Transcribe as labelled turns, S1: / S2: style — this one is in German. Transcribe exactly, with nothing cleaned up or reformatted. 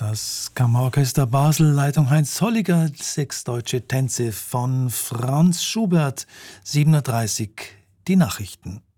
S1: Das Kammerorchester Basel, Leitung Heinz Holliger, sechs deutsche Tänze von Franz Schubert, sieben Uhr dreißig, die Nachrichten.